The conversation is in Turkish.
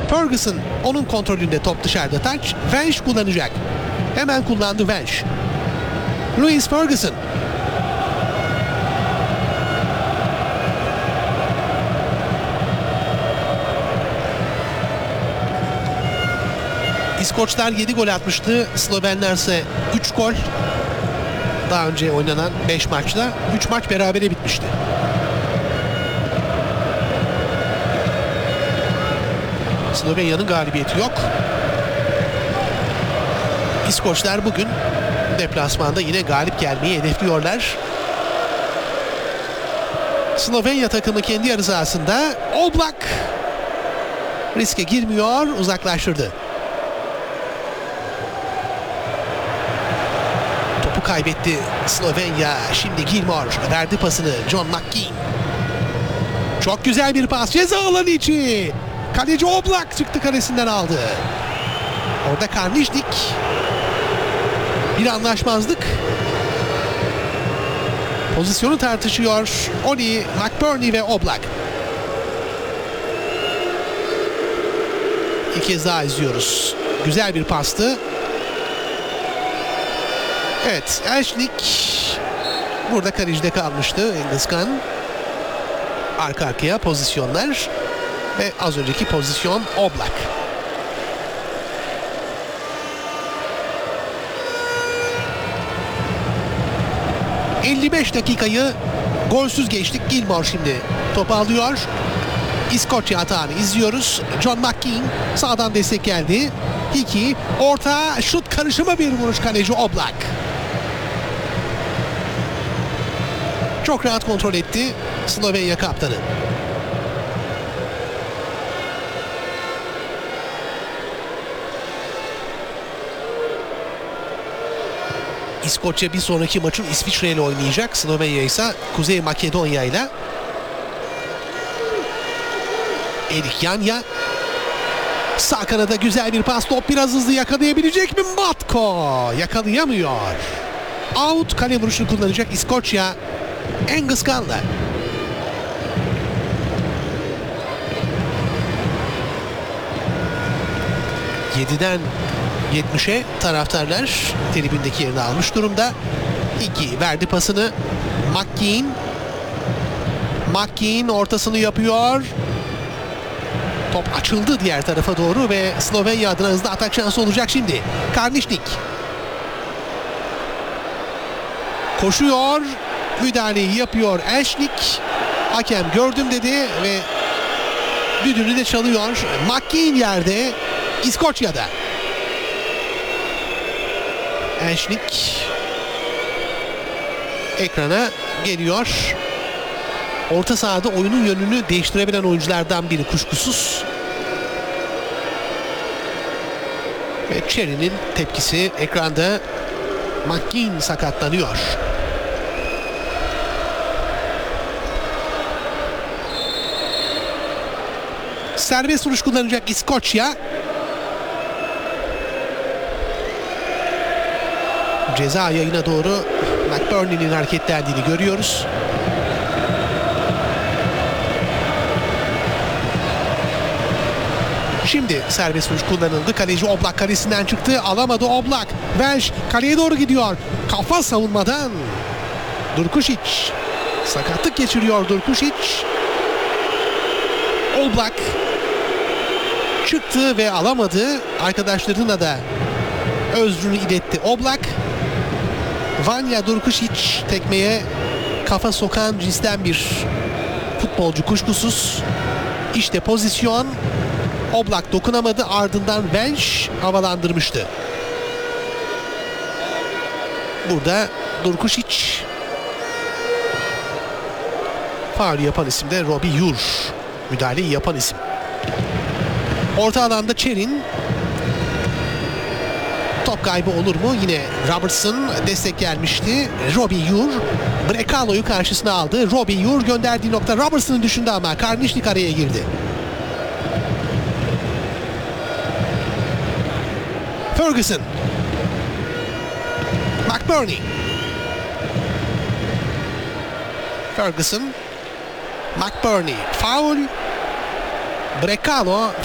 Ferguson onun kontrolünde, top dışarıda, taç. Vench kullanacak. Hemen kullandı Vench. Louis Ferguson. İskoçlar 7 gol atmıştı. Slovenler ise 3 gol. Daha önce oynanan 5 maçta 3 maç berabere bitmişti. Slovenya'nın galibiyeti yok. İskoçlar bugün deplasmanda yine galip gelmeyi hedefliyorlar. Slovenya takımı kendi yarı sahasında. Oblak riske girmiyor, uzaklaştırdı. Topu kaybetti Slovenya. Şimdi Gilmore verdi pasını John McKean. Çok güzel bir pas ceza alanı içi. Kaleci Oblak çıktı, kalesinden aldı. Orada Karnišnik. Bir anlaşmazlık. Pozisyonu tartışıyor Oli, McBurney ve Oblak. İki kez daha izliyoruz. Güzel bir pastı. Evet, Elşnik burada kalecide kalmıştı. Engizkan. Arka arkaya pozisyonlar. Ve az önceki pozisyon Oblak. ...55 dakikayı golsüz geçtik. Gilmore şimdi topu alıyor. İskoçya atağını izliyoruz. John McKean sağdan destek geldi. Hickey orta şut karışımı bir vuruş, kaleci Oblak. Çok rahat kontrol etti Slovenya kaptanı. İskoçya bir sonraki maçın İsviçre ile oynayacak. Slovenya ise Kuzey Makedonya ile. Erik Yanya. Sağ kanada güzel bir pas. Top biraz hızlı, yakalayabilecek mi? Matko yakalayamıyor. Out, kale vuruşunu kullanacak İskoçya. Engizkan'la. ...7'den 70'e taraftarlar tribündeki yerini almış durumda. İki verdi pasını McKean. McKean ortasını yapıyor. Top açıldı diğer tarafa doğru ve Slovenya adına hızlı atak şansı olacak şimdi. Karnišnik koşuyor. Müdahaleyi yapıyor Elşnik. Hakem gördüm dedi ve düdüğünü de çalıyor. McKean yerde, İskoçya'da. Elşnik ekrana geliyor. Orta sahada oyunun yönünü değiştirebilen oyunculardan biri kuşkusuz. Ve Cherry'nin tepkisi ekranda. McKean sakatlanıyor. Serbest vuruş kullanacak İskoçya. Ceza yayına doğru McBurney'nin hareketlendiğini görüyoruz. Şimdi serbest vuruş kullanıldı. Kaleci Oblak kalesinden çıktı. Alamadı Oblak. Vench kaleye doğru gidiyor. Kafa savunmadan. Durkušić. Sakatlık geçiriyor Durkušić. Oblak çıktı ve alamadı. Arkadaşlarına da özrünü iletti Oblak. Vanja Durkušić tekmeye kafa sokan cinsten bir futbolcu kuşkusuz. İşte pozisyon. Oblak dokunamadı, ardından Vench havalandırmıştı. Burada Durkušić. Faul yapan isim de Robbie Ure. Müdahaleyi yapan isim. Orta alanda Çerin. Top kaybı olur mu? Yine Robertson destek gelmişti. Robbie Ure Brekalo'yu karşısına aldı. Robbie Ure gönderdiği nokta Robertson'ın düşündü ama Karnišnik araya girdi. Ferguson. McBurney. Ferguson. McBurney. Faul. Brekalo